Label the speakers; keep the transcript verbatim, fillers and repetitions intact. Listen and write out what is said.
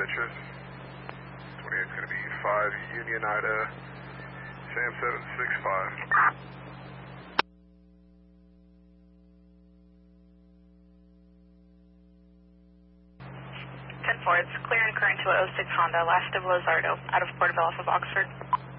Speaker 1: citrus. twenty-eight is going to be five Union Ida, Sam seven six five.
Speaker 2: ten four, it's clear and current to a oh six Honda, last of Lozardo, out of Portobello off of Oxford.